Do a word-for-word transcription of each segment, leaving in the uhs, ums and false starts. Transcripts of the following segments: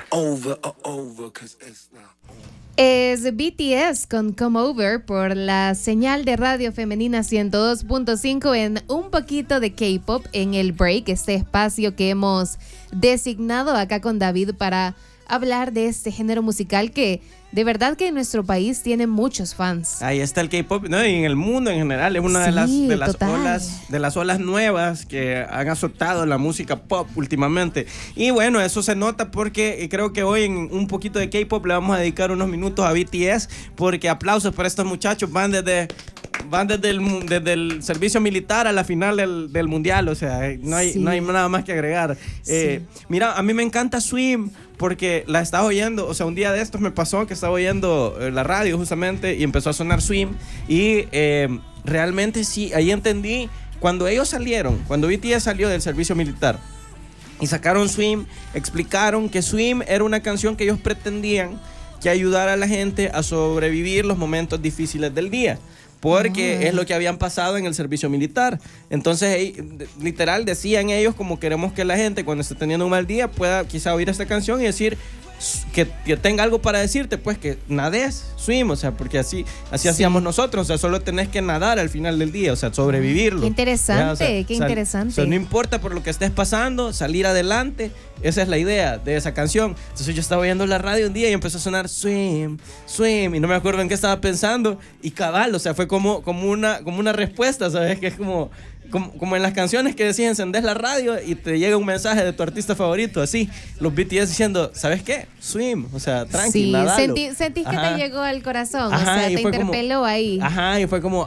over or over, 'cause it's not over. Es B T S con Come Over por la señal de Radio Femenina ciento dos punto cinco en un poquito de K-pop en el break, este espacio que hemos designado acá con David para hablar de este género musical que de verdad que en nuestro país tiene muchos fans. Ahí está el K-pop, ¿no? Y en el mundo en general es una Sí, de las de las total. olas de las olas nuevas que han azotado la música pop últimamente. Y bueno, eso se nota porque creo que hoy en un poquito de K-pop le vamos a dedicar unos minutos a B T S, porque aplausos para estos muchachos, van desde van desde el, desde el servicio militar a la final del, del mundial, o sea, no hay, Sí. no hay nada más que agregar. Sí. Eh, mira, a mí me encanta Swim porque la estaba oyendo, o sea, un día de estos me pasó que estaba oyendo eh, la radio justamente y empezó a sonar Swim y eh, realmente sí, ahí entendí, cuando ellos salieron, cuando B T S salió del servicio militar y sacaron Swim, explicaron que Swim era una canción que ellos pretendían que ayudara a la gente a sobrevivir los momentos difíciles del día. Porque Ah. es lo que habían pasado en el servicio militar. Entonces, ey, literal, decían ellos como queremos que la gente cuando esté teniendo un mal día pueda quizá oír esta canción y decir que, que tenga algo para decirte, pues que nades, swim, o sea, porque así, así Sí. hacíamos nosotros, o sea, solo tenés que nadar al final del día, o sea, sobrevivirlo. Qué interesante, Ya, o sea, qué o sea, interesante. o sea, no importa por lo que estés pasando, salir adelante, esa es la idea de esa canción. Entonces yo estaba oyendo la radio un día y empezó a sonar swim, swim, y no me acuerdo en qué estaba pensando, y cabal, o sea, fue como, como, una, como una respuesta, ¿sabes? Que es como... Como, como en las canciones que decían encendés la radio y te llega un mensaje de tu artista favorito, así, los B T S diciendo, ¿sabes qué? Swim, o sea, tranqui, Sí, nadalo. sentí, sentís que Ajá. te llegó al corazón, Ajá, o sea, y te fue como- interpeló ahí. Ajá, y fue como,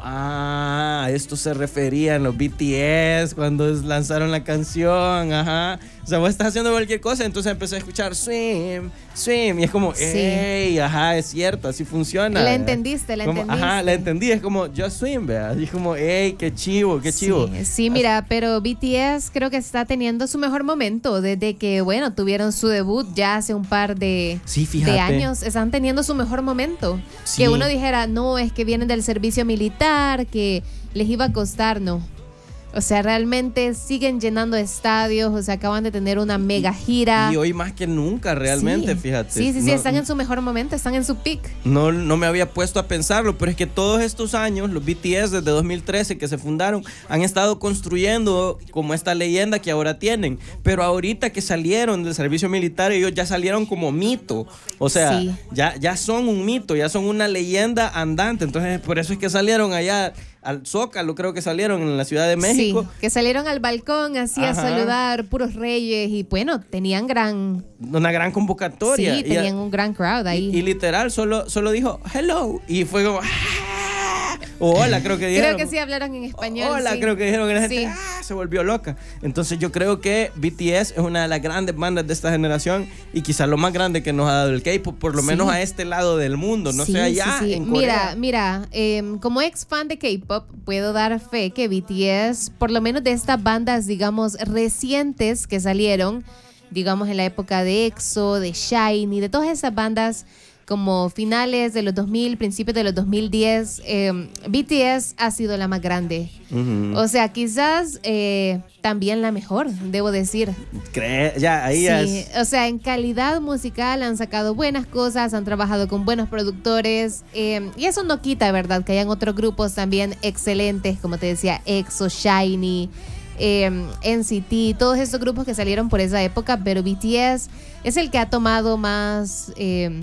ah, esto se refería en los B T S cuando lanzaron la canción, ajá. O sea, vos estás haciendo cualquier cosa, entonces empecé a escuchar swim, swim, y es como, Sí. ey, ajá, es cierto, así funciona. La ¿verdad? entendiste, la Como, entendiste. Ajá, la entendí, es como, just swim, ¿verdad? Y es como, ey, qué chivo, qué chivo. Sí, sí, mira, pero B T S creo que está teniendo su mejor momento desde que, bueno, tuvieron su debut ya hace un par de, Sí, fíjate. de años. Están teniendo su mejor momento. Sí. Que uno dijera, no, es que vienen del servicio militar, que les iba a costar, no. O sea, realmente siguen llenando estadios, o sea, acaban de tener una mega gira. Y hoy más que nunca, realmente, Sí. fíjate. Sí, sí, sí, No- están en su mejor momento, están en su peak. No, no me había puesto a pensarlo, pero es que todos estos años, los B T S desde dos mil trece que se fundaron, han estado construyendo como esta leyenda que ahora tienen. Pero ahorita que salieron del servicio militar, ellos ya salieron como mito. O sea, Sí. ya, ya son un mito, ya son una leyenda andante. Entonces, por eso es que salieron allá al Zócalo, creo que salieron en la Ciudad de México. Sí, que salieron al balcón así a Ajá. saludar, puros reyes, y bueno, tenían gran... Una gran convocatoria. Sí, Y- tenían un gran crowd ahí. Y, y literal, solo, solo dijo hello. Y fue como. "Ah", o hola, creo que dijeron. Creo que sí hablaron en español. Hola, sí. creo que dijeron que la gente Sí. "Ah", se volvió loca. Entonces yo creo que B T S es una de las grandes bandas de esta generación y quizás lo más grande que nos ha dado el K-pop, por lo Sí. menos a este lado del mundo, no Sí, sé sí, allá sí. en Mira, Corea. mira, em, como ex fan de K-pop, puedo dar fe que B T S, por lo menos de estas bandas, digamos, recientes que salieron, digamos, en la época de EXO, de SHINee, de todas esas bandas como finales de los dos mil, principios de los dos mil diez, em, B T S ha sido la más grande. Ujú. O sea, quizás eh, también la mejor, debo decir. Cree- ya, ahí ya Sí, es. o sea, en calidad musical han sacado buenas cosas, han trabajado con buenos productores, eh, y eso no quita, ¿verdad? Que hayan otros grupos también excelentes, como te decía, EXO, SHINee, eh, N C T, todos esos grupos que salieron por esa época, pero B T S es el que ha tomado más, eh,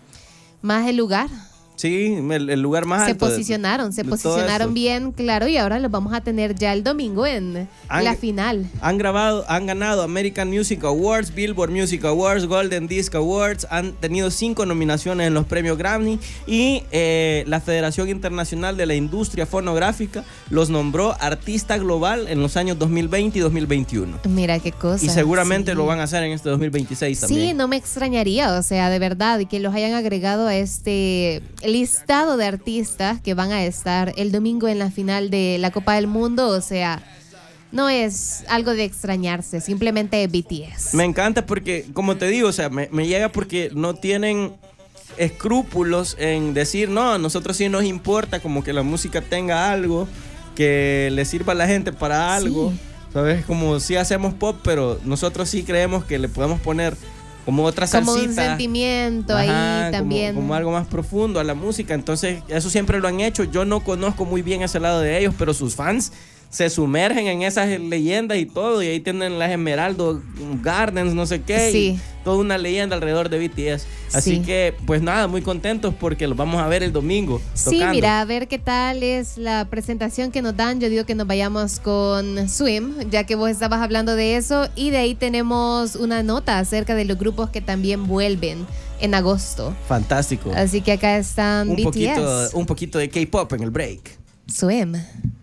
más el lugar. Sí, el, el lugar más Se alto. de- posicionaron, se de todo posicionaron esto. bien, claro, y ahora los vamos a tener ya el domingo en Han- la final. Han grabado, han ganado American Music Awards, Billboard Music Awards, Golden Disc Awards, han tenido cinco nominaciones en los premios Grammy y eh, la Federación Internacional de la Industria Fonográfica los nombró artista global en los años dos mil veinte y dos mil veintiuno. Mira qué cosa. Y seguramente sí. lo van a hacer en este dos mil veintiséis Sí, también. no me extrañaría, o sea, de verdad, y que los hayan agregado a este listado de artistas que van a estar el domingo en la final de la Copa del Mundo, o sea, no es algo de extrañarse, simplemente B T S. Me encanta porque, como te digo, o sea, me, me llega porque no tienen escrúpulos en decir, no, a nosotros sí nos importa como que la música tenga algo, que le sirva a la gente para algo. Sí. ¿Sabes? Como si hacemos pop, pero nosotros sí creemos que le podemos poner como otra salsita. Como un sentimiento Ajá, ahí también. Como, como algo más profundo a la música. Entonces, eso siempre lo han hecho. Yo no conozco muy bien ese lado de ellos, pero sus fans se sumergen en esas leyendas y todo. Y ahí tienen las Emeraldo Gardens, no sé qué. Sí. Y toda una leyenda alrededor de B T S. Así Sí. que, pues nada, muy contentos porque los vamos a ver el domingo. Sí, tocando. mira, a ver qué tal es la presentación que nos dan. Yo digo que nos vayamos con Swim, ya que vos estabas hablando de eso. Y de ahí tenemos una nota acerca de los grupos que también vuelven en agosto. Fantástico. Así que acá están un B T S. poquito, un poquito de K-pop en el break. Swim.